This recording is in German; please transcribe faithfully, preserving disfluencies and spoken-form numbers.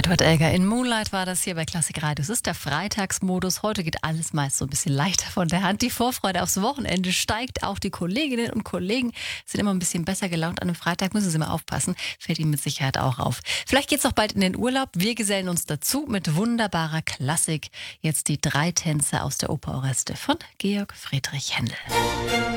Edward Elgar in Moonlight war das hier bei Klassik Radio. Es ist der Freitagsmodus. Heute geht alles meist so ein bisschen leichter von der Hand. Die Vorfreude aufs Wochenende steigt. Auch die Kolleginnen und Kollegen sind immer ein bisschen besser gelaunt an einem Freitag. Müssen Sie mal aufpassen. Fällt Ihnen mit Sicherheit auch auf. Vielleicht geht's auch bald in den Urlaub. Wir gesellen uns dazu mit wunderbarer Klassik. Jetzt die drei Tänze aus der Oper Oreste von Georg Friedrich Händel.